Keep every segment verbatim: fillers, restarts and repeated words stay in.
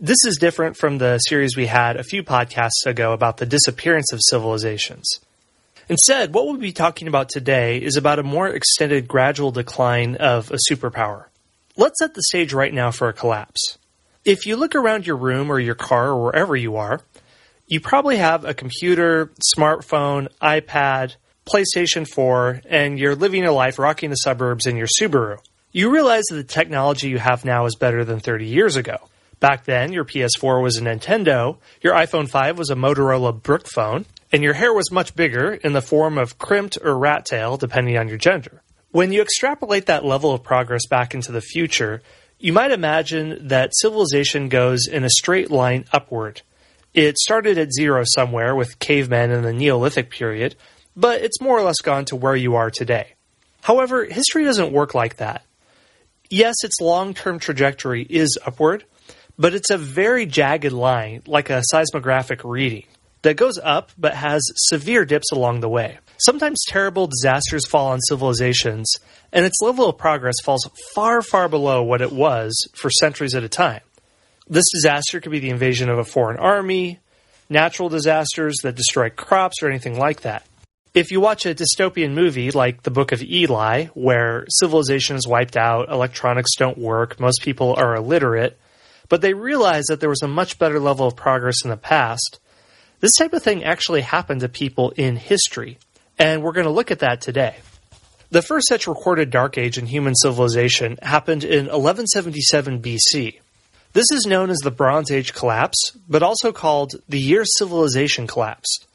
This is different from the series we had a few podcasts ago about the disappearance of civilizations. Instead, what we'll be talking about today is about a more extended gradual decline of a superpower. Let's set the stage right now for a collapse. If you look around your room or your car or wherever you are, you probably have a computer, smartphone, iPad, PlayStation four, and you're living your life rocking the suburbs in your Subaru. You realize that the technology you have now is better than thirty years ago. Back then, your P S four was a Nintendo, your iPhone five was a Motorola Brook phone, and your hair was much bigger in the form of crimped or rat tail, depending on your gender. When you extrapolate that level of progress back into the future, you might imagine that civilization goes in a straight line upward. It started at zero somewhere with cavemen in the Neolithic period, but it's more or less gone to where you are today. However, history doesn't work like that. Yes, its long-term trajectory is upward, but it's a very jagged line, like a seismographic reading, that goes up but has severe dips along the way. Sometimes terrible disasters fall on civilizations, and its level of progress falls far, far below what it was for centuries at a time. This disaster could be the invasion of a foreign army, natural disasters that destroy crops, or anything like that. If you watch a dystopian movie like The Book of Eli, where civilization is wiped out, electronics don't work, most people are illiterate, but they realize that there was a much better level of progress in the past, this type of thing actually happened to people in history, and we're going to look at that today. The first such recorded dark age in human civilization happened in eleven seventy-seven B C. This is known as the Bronze Age collapse, but also called the year civilization collapsed.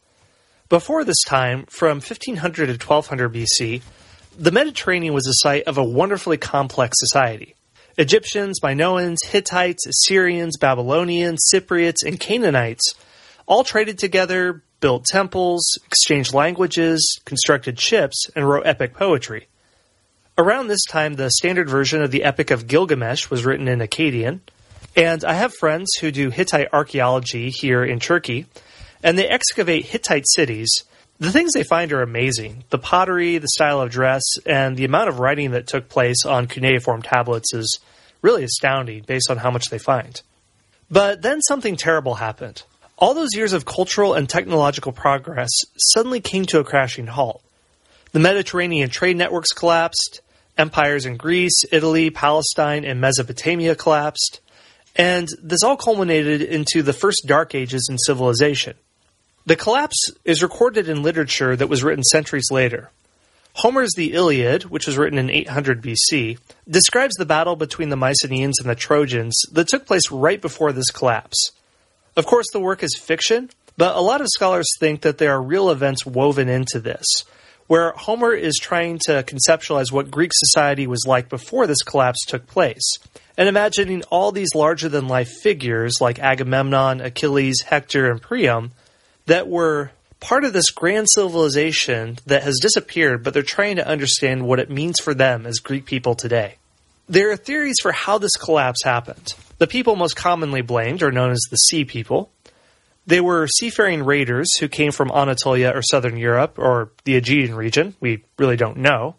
Before this time, from fifteen hundred to twelve hundred B C, the Mediterranean was the site of a wonderfully complex society. Egyptians, Minoans, Hittites, Assyrians, Babylonians, Cypriots, and Canaanites all traded together, built temples, exchanged languages, constructed ships, and wrote epic poetry. Around this time, the standard version of the Epic of Gilgamesh was written in Akkadian, and I have friends who do Hittite archaeology here in Turkey, and they excavate Hittite cities. The things they find are amazing. The pottery, the style of dress, and the amount of writing that took place on cuneiform tablets is really astounding based on how much they find. But then something terrible happened. All those years of cultural and technological progress suddenly came to a crashing halt. The Mediterranean trade networks collapsed, empires in Greece, Italy, Palestine, and Mesopotamia collapsed, and this all culminated into the first dark ages in civilization. The collapse is recorded in literature that was written centuries later. Homer's The Iliad, which was written in eight hundred B C, describes the battle between the Mycenaeans and the Trojans that took place right before this collapse. Of course, the work is fiction, but a lot of scholars think that there are real events woven into this, where Homer is trying to conceptualize what Greek society was like before this collapse took place, and imagining all these larger-than-life figures like Agamemnon, Achilles, Hector, and Priam that were part of this grand civilization that has disappeared, but they're trying to understand what it means for them as Greek people today. There are theories for how this collapse happened. The people most commonly blamed are known as the Sea People. They were seafaring raiders who came from Anatolia or southern Europe, or the Aegean region, we really don't know,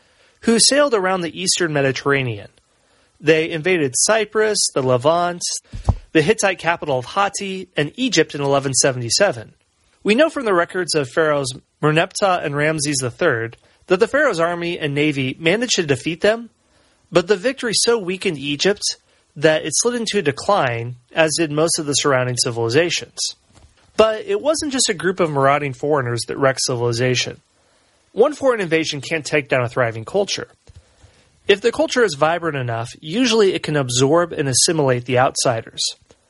who sailed around the eastern Mediterranean. They invaded Cyprus, the Levant, the Hittite capital of Hatti, and Egypt in eleven seventy-seven. We know from the records of pharaohs Merneptah and Ramses the Third that the pharaoh's army and navy managed to defeat them, but the victory so weakened Egypt that it slid into a decline, as did most of the surrounding civilizations. But it wasn't just a group of marauding foreigners that wrecked civilization. One foreign invasion can't take down a thriving culture. If the culture is vibrant enough, usually it can absorb and assimilate the outsiders.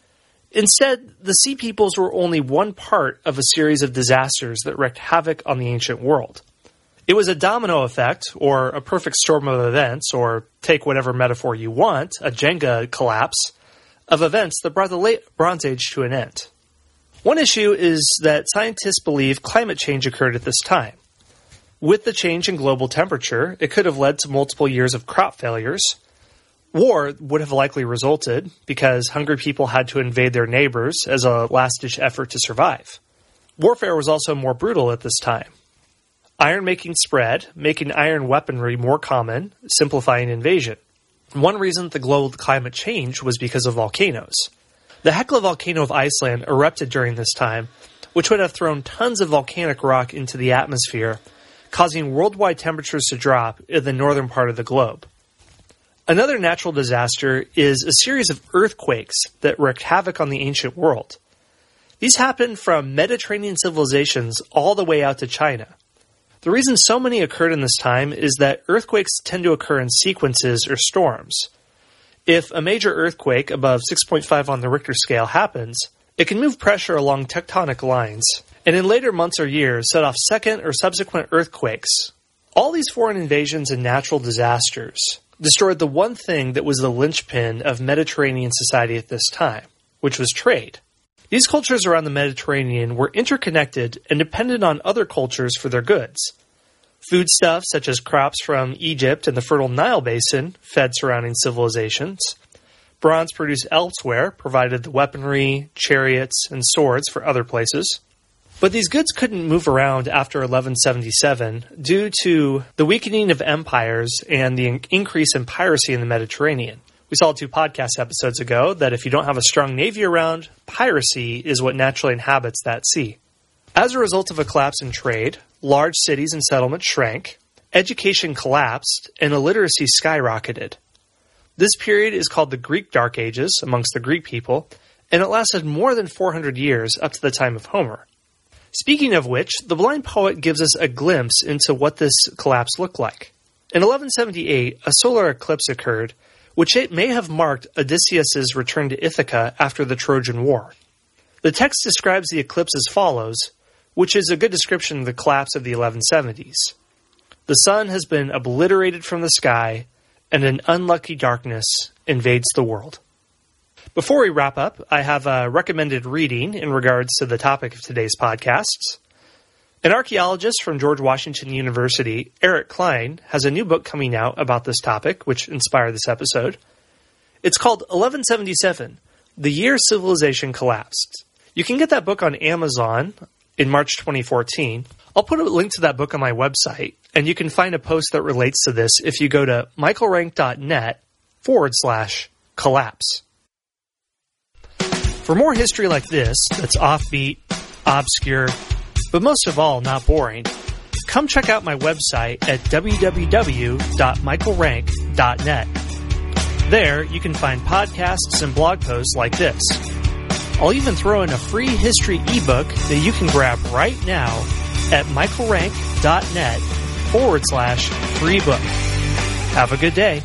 Instead, the Sea Peoples were only one part of a series of disasters that wreaked havoc on the ancient world. It was a domino effect, or a perfect storm of events, or take whatever metaphor you want, a Jenga collapse, of events that brought the late Bronze Age to an end. One issue is that scientists believe climate change occurred at this time. With the change in global temperature, it could have led to multiple years of crop failures. War would have likely resulted because hungry people had to invade their neighbors as a last-ditch effort to survive. Warfare was also more brutal at this time. Iron-making spread, making iron weaponry more common, simplifying invasion. One reason the global climate changed was because of volcanoes. The Hekla volcano of Iceland erupted during this time, which would have thrown tons of volcanic rock into the atmosphere, causing worldwide temperatures to drop in the northern part of the globe. Another natural disaster is a series of earthquakes that wreaked havoc on the ancient world. These happened from Mediterranean civilizations all the way out to China. The reason so many occurred in this time is that earthquakes tend to occur in sequences or storms. If a major earthquake above six point five on the Richter scale happens, it can move pressure along tectonic lines, and in later months or years set off second or subsequent earthquakes. All these foreign invasions and natural disasters destroyed the one thing that was the linchpin of Mediterranean society at this time, which was trade. These cultures around the Mediterranean were interconnected and depended on other cultures for their goods. Foodstuffs such as crops from Egypt and the Fertile Nile Basin fed surrounding civilizations. Bronze produced elsewhere provided the weaponry, chariots, and swords for other places. But these goods couldn't move around after eleven seventy-seven due to the weakening of empires and the increase in piracy in the Mediterranean. We saw two podcast episodes ago that if you don't have a strong navy around, piracy is what naturally inhabits that sea. As a result of a collapse in trade, large cities and settlements shrank, education collapsed, and illiteracy skyrocketed. This period is called the Greek Dark Ages amongst the Greek people, and it lasted more than four hundred years up to the time of Homer. Speaking of which, the blind poet gives us a glimpse into what this collapse looked like. In eleven seventy-eight, a solar eclipse occurred, which it may have marked Odysseus' return to Ithaca after the Trojan War. The text describes the eclipse as follows, which is a good description of the collapse of the eleven seventies. The sun has been obliterated from the sky, and an unlucky darkness invades the world. Before we wrap up, I have a recommended reading in regards to the topic of today's podcasts. An archaeologist from George Washington University, Eric Klein, has a new book coming out about this topic, which inspired this episode. It's called eleven seventy-seven, The Year Civilization Collapsed. You can get that book on Amazon in March twenty fourteen. I'll put a link to that book on my website, and you can find a post that relates to this if you go to michaelrank.net forward slash collapse. For more history like this, that's offbeat, obscure, but most of all, not boring, come check out my website at w w w dot michael rank dot net. There, you can find podcasts and blog posts like this. I'll even throw in a free history ebook that you can grab right now at michaelrank.net forward slash free book. Have a good day.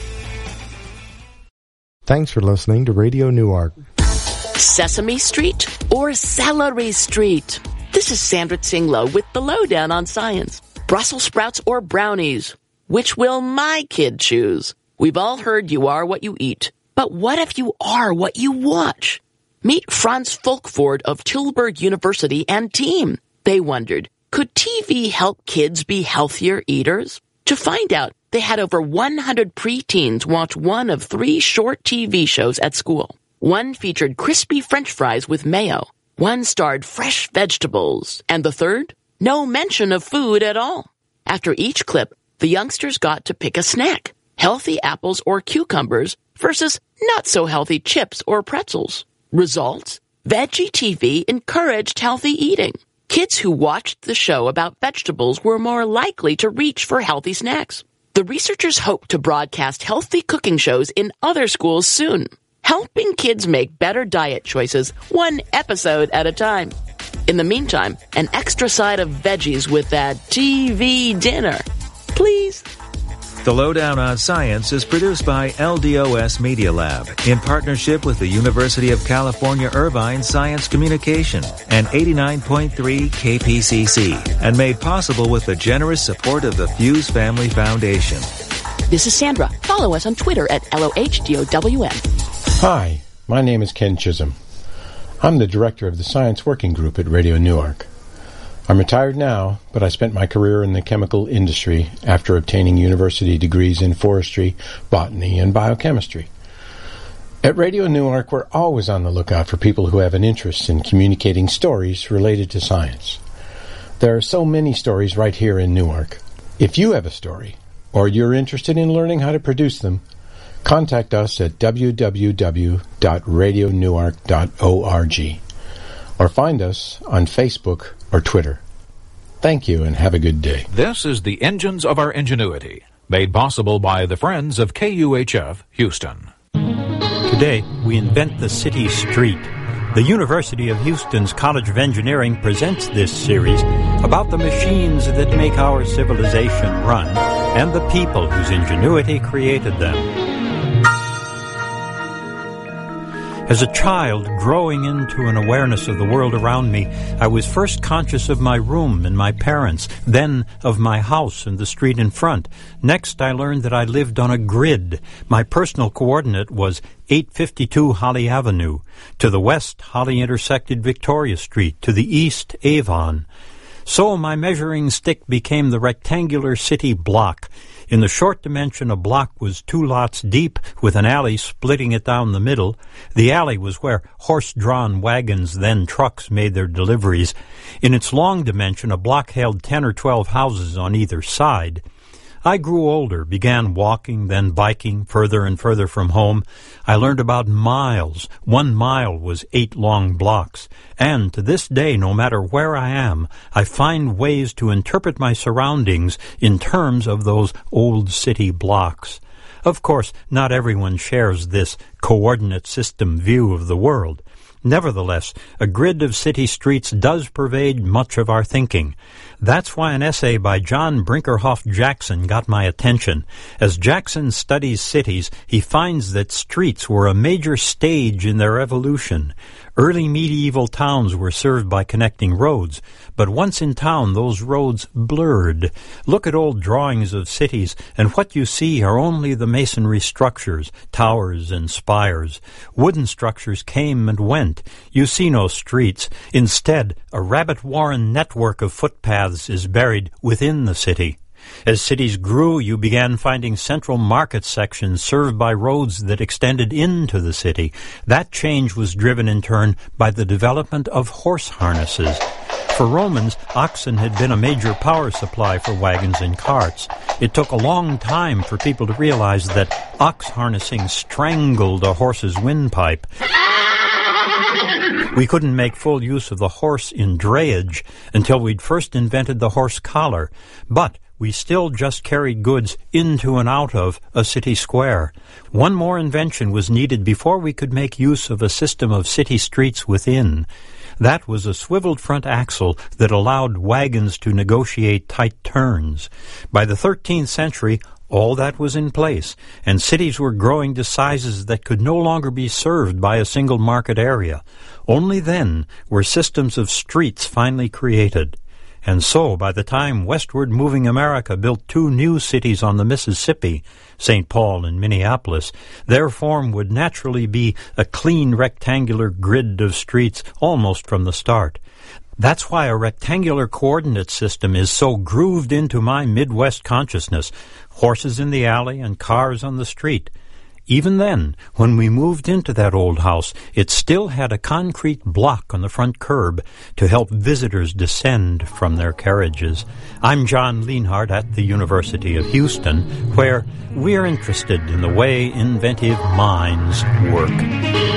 Thanks for listening to Radio Newark. Sesame Street or Celery Street? This is Sandra Tinglo with the lowdown on science. Brussels sprouts or brownies? Which will my kid choose? We've all heard you are what you eat. But what if you are what you watch? Meet Franz Folkford of Tilburg University and team. They wondered, could T V help kids be healthier eaters? To find out, they had over one hundred preteens watch one of three short T V shows at school. One featured crispy French fries with mayo. One starred fresh vegetables. And the third? No mention of food at all. After each clip, the youngsters got to pick a snack. Healthy apples or cucumbers versus not-so-healthy chips or pretzels. Results? Veggie T V encouraged healthy eating. Kids who watched the show about vegetables were more likely to reach for healthy snacks. The researchers hope to broadcast healthy cooking shows in other schools soon, helping kids make better diet choices one episode at a time. In the meantime, an extra side of veggies with that T V dinner. Please. The Lowdown on Science is produced by L D O S Media Lab in partnership with the University of California Irvine Science Communication and eighty-nine point three K P C C, and made possible with the generous support of the Fuse Family Foundation. This is Sandra. Follow us on Twitter at L O H D O W N. Hi, my name is Ken Chisholm. I'm the director of the Science Working Group at Radio Newark. I'm retired now, but I spent my career in the chemical industry after obtaining university degrees in forestry, botany, and biochemistry. At Radio Newark, we're always on the lookout for people who have an interest in communicating stories related to science. There are so many stories right here in Newark. If you have a story, or you're interested in learning how to produce them, Contact us at w w w dot radio newark dot org or find us on Facebook or Twitter. Thank you and have a good day. This is the Engines of Our Ingenuity, made possible by the Friends of K U H F Houston. Today, we invent the city street. The University of Houston's College of Engineering presents this series about the machines that make our civilization run and the people whose ingenuity created them. As a child growing into an awareness of the world around me, I was first conscious of my room and my parents, then of my house and the street in front. Next, I learned that I lived on a grid. My personal coordinate was eight fifty-two Holly Avenue. To the west, Holly intersected Victoria Street. To the east, Avon. So my measuring stick became the rectangular city block. In the short dimension, a block was two lots deep with an alley splitting it down the middle. The alley was where horse-drawn wagons, then trucks, made their deliveries. In its long dimension, a block held ten or twelve houses on either side. I grew older, began walking, then biking further and further from home. I learned about miles. One mile was eight long blocks. And to this day, no matter where I am, I find ways to interpret my surroundings in terms of those old city blocks. Of course, not everyone shares this coordinate system view of the world. Nevertheless, a grid of city streets does pervade much of our thinking. That's why an essay by John Brinkerhoff Jackson got my attention. As Jackson studies cities, he finds that streets were a major stage in their evolution. Early medieval towns were served by connecting roads, but once in town, those roads blurred. Look at old drawings of cities, and what you see are only the masonry structures, towers and spires. Wooden structures came and went. You see no streets. Instead, a rabbit-warren network of footpaths is buried within the city. As cities grew, you began finding central market sections served by roads that extended into the city. That change was driven in turn by the development of horse harnesses. For Romans, oxen had been a major power supply for wagons and carts. It took a long time for people to realize that ox harnessing strangled a horse's windpipe. We couldn't make full use of the horse in drayage until we'd first invented the horse collar, but we still just carried goods into and out of a city square. One more invention was needed before we could make use of a system of city streets within. That was a swiveled front axle that allowed wagons to negotiate tight turns. By the thirteenth century, all that was in place, and cities were growing to sizes that could no longer be served by a single market area. Only then were systems of streets finally created. And so, by the time westward-moving America built two new cities on the Mississippi, Saint Paul and Minneapolis, their form would naturally be a clean rectangular grid of streets almost from the start. That's why a rectangular coordinate system is so grooved into my Midwest consciousness. Horses in the alley and cars on the street. Even then, when we moved into that old house, it still had a concrete block on the front curb to help visitors descend from their carriages. I'm John Lienhardt at the University of Houston, where we're interested in the way inventive minds work.